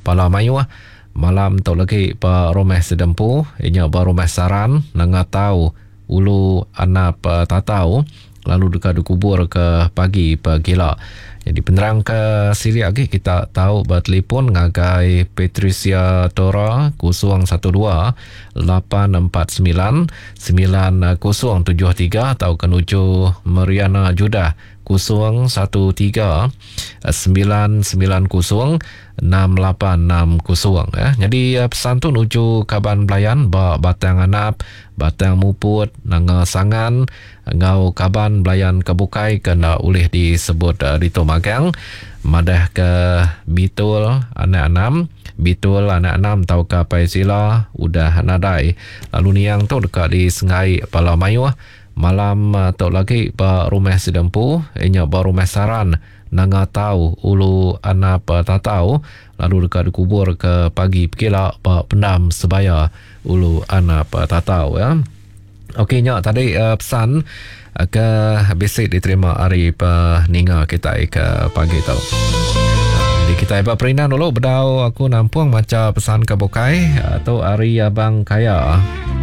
Pala Mayu malam tu lagi pa rumah sedempu inya ba rumah saran nanga tahu ulu anap tatau lalu dekat dikubur ke pagi gila. Jadi penerang ke siri lagi kita tahu bertelefon ngagai Patricia Tora 012 849 9073 atau kenuju Mariana Judah 013 990 6860 ya. Jadi pesan tu nuju Kaban Belayan batang anap batang muput nanga sangan ngau Kaban Belayan kebukai kena oleh disebut di Tomagang madah ke Bitul anak enam tau kapai sila udah nadai lalu niang tu dekat di Sengai Pala Mayu malam tu lagi ba rumah sedempu inya ba rumah saran nanga tahu ulu anap tatau lalu dekat dikubur ke pagi pekila ba pendam sebaya ulu anap tatau ya. Okey nya tadi pesan ke basic diterima hari peninga kita ke pagi tau. Jadi kita iba perinan dulu bedau aku nampung macam pesan ke Bokai atau hari abang kaya.